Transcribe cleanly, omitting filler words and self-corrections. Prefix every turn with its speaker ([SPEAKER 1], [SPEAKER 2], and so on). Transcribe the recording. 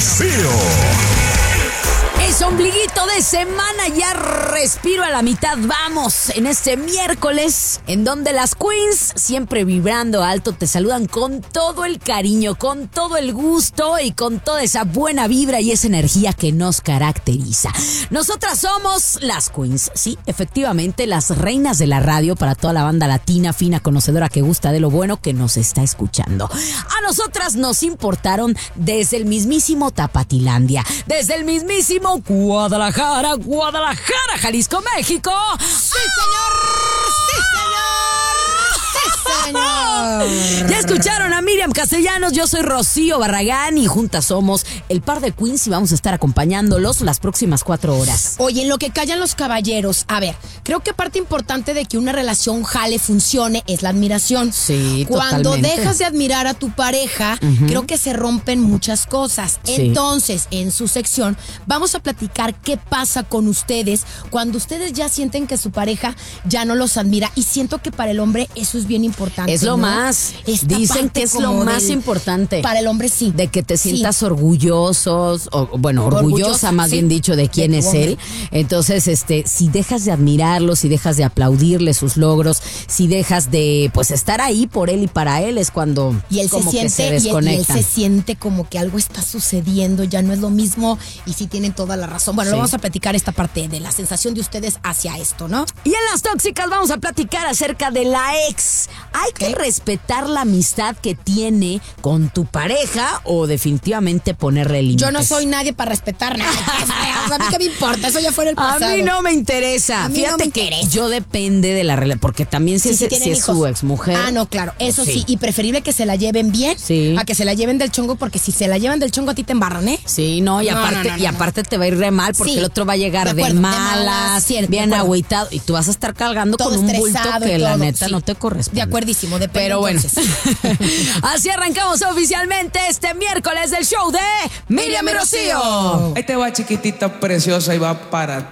[SPEAKER 1] Rocío.
[SPEAKER 2] Es ombliguito de semana, ya respiro a la mitad. Vamos en este miércoles, en donde las queens, siempre vibrando alto, te saludan con todo el cariño, con todo el gusto y con toda esa buena vibra y esa energía que nos caracteriza. Nosotras somos las queens, sí, efectivamente, las reinas de la radio para toda la banda latina, fina, conocedora que gusta de lo bueno que nos está escuchando. A nosotras nos importaron desde el mismísimo Tapatilandia, desde el mismísimo Guadalajara, Jalisco, México. ¡Sí, señor! ¡Sí, señor! ¡Sí, señor! Ya escucharon a Miriam Castellanos, yo soy Rocío Barragán y juntas somos el par de queens y vamos a estar acompañándolos las próximas 4 horas.
[SPEAKER 3] Oye, en lo que callan los caballeros, a ver, creo que parte importante de que una relación jale, funcione, es la admiración.
[SPEAKER 2] Sí,
[SPEAKER 3] Cuando
[SPEAKER 2] totalmente.
[SPEAKER 3] dejas de admirar a tu pareja, creo que se rompen muchas cosas.
[SPEAKER 2] Sí.
[SPEAKER 3] Entonces, en su sección, vamos a platicar qué pasa con ustedes cuando ustedes ya sienten que su pareja ya no los admira. Y siento que para el hombre eso es bien importante.
[SPEAKER 2] Es lo
[SPEAKER 3] ¿no?
[SPEAKER 2] más.
[SPEAKER 3] Esta
[SPEAKER 2] Dicen
[SPEAKER 3] parte
[SPEAKER 2] que es lo
[SPEAKER 3] como
[SPEAKER 2] más importante.
[SPEAKER 3] Para el hombre sí.
[SPEAKER 2] De que te
[SPEAKER 3] Sí.
[SPEAKER 2] sientas orgullosos, o bueno, orgullosa más
[SPEAKER 3] sí,
[SPEAKER 2] bien dicho, de quién
[SPEAKER 3] de
[SPEAKER 2] es
[SPEAKER 3] tu hombre.
[SPEAKER 2] él. Entonces, si dejas de admirarlo, si dejas de aplaudirle sus logros, si dejas de, pues, estar ahí por él y para él, es cuando
[SPEAKER 3] Y él
[SPEAKER 2] como
[SPEAKER 3] se
[SPEAKER 2] que
[SPEAKER 3] siente,
[SPEAKER 2] se
[SPEAKER 3] y él
[SPEAKER 2] desconectan.
[SPEAKER 3] se siente como que algo está sucediendo, ya no es lo mismo, y sí tienen toda la razón. Bueno,
[SPEAKER 2] Sí.
[SPEAKER 3] vamos a platicar esta parte de la sensación de ustedes hacia esto, ¿no?
[SPEAKER 2] Y en las tóxicas vamos a platicar acerca de la ex. ¿Hay que respetar la amistad que tiene con tu pareja o definitivamente ponerle límites?
[SPEAKER 3] Yo no soy nadie para respetar nada. O sea, a mí qué me importa, eso ya fue en el pasado.
[SPEAKER 2] A mí no me interesa.
[SPEAKER 3] A mí no
[SPEAKER 2] Fíjate
[SPEAKER 3] me
[SPEAKER 2] que
[SPEAKER 3] interesa.
[SPEAKER 2] yo depende de la relación, porque también si,
[SPEAKER 3] Sí,
[SPEAKER 2] es,
[SPEAKER 3] tienen
[SPEAKER 2] si es
[SPEAKER 3] hijos.
[SPEAKER 2] su exmujer.
[SPEAKER 3] Ah, no, claro, eso
[SPEAKER 2] Sí.
[SPEAKER 3] sí. Y preferible que se la lleven bien
[SPEAKER 2] Sí.
[SPEAKER 3] a que se la lleven del chongo, porque si se la llevan del chongo a ti te embarran, ¿eh?
[SPEAKER 2] Sí, no, y
[SPEAKER 3] No,
[SPEAKER 2] aparte,
[SPEAKER 3] no, no,
[SPEAKER 2] y aparte te va a ir re mal porque
[SPEAKER 3] Sí,
[SPEAKER 2] el otro va a llegar
[SPEAKER 3] de
[SPEAKER 2] de,
[SPEAKER 3] acuerdo, de
[SPEAKER 2] malas,
[SPEAKER 3] malas, sí, de
[SPEAKER 2] bien
[SPEAKER 3] acuerdo.
[SPEAKER 2] agüitado y tú vas a estar cargando
[SPEAKER 3] Todo
[SPEAKER 2] con un bulto
[SPEAKER 3] estresado y
[SPEAKER 2] que la
[SPEAKER 3] todo,
[SPEAKER 2] neta
[SPEAKER 3] sí.
[SPEAKER 2] no te corresponde.
[SPEAKER 3] De acuerdísimo, depende.
[SPEAKER 2] Pero bueno,
[SPEAKER 3] entonces.
[SPEAKER 2] así arrancamos oficialmente este miércoles del show de Miriam y Rocío.
[SPEAKER 4] Ahí te va, chiquitita preciosa, y va para